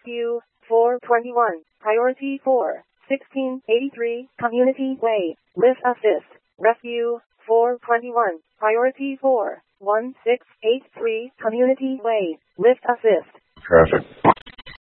Rescue 421, Priority 4, 1683, Community Way, Lift Assist. Rescue 421, Priority 4, 1683, Community Way, Lift Assist. Traffic.